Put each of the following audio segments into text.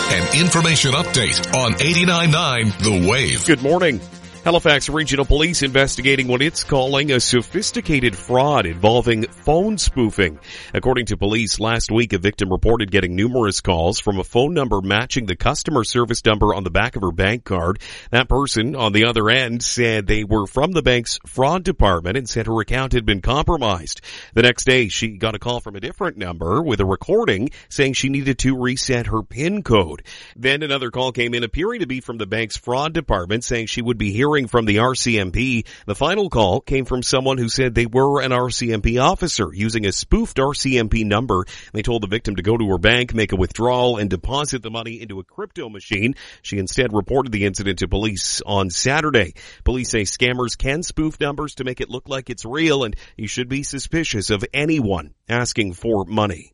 An information update on 89.9 The Wave. Good morning. Halifax Regional Police investigating what it's calling a sophisticated fraud involving phone spoofing. According to police, last week a victim reported getting numerous calls from a phone number matching the customer service number on the back of her bank card. That person on the other end said they were from the bank's fraud department and said her account had been compromised. The next day, she got a call from a different number with a recording saying she needed to reset her PIN code. Then another call came in appearing to be from the bank's fraud department saying she would be hearing from the RCMP. The final call came from someone who said they were an RCMP officer using a spoofed RCMP number. They told the victim to go to her bank, make a withdrawal, and deposit the money into a crypto machine. She instead reported the incident to police on Saturday. Police say scammers can spoof numbers to make it look like it's real, and you should be suspicious of anyone asking for money.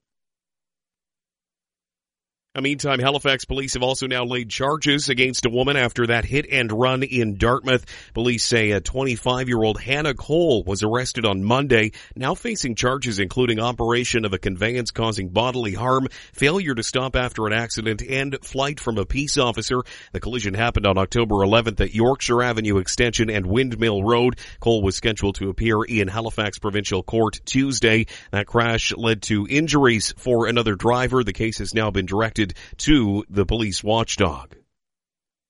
Meantime, Halifax police have also now laid charges against a woman after that hit and run in Dartmouth. Police say a 25-year-old Hannah Cole was arrested on Monday, now facing charges including operation of a conveyance causing bodily harm, failure to stop after an accident, and flight from a peace officer. The collision happened on October 11th at Yorkshire Avenue Extension and Windmill Road. Cole was scheduled to appear in Halifax Provincial Court Tuesday. That crash led to injuries for another driver. The case has now been directed to the police watchdog.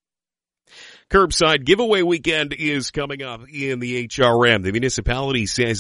Curbside giveaway weekend is coming up in the HRM. The municipality says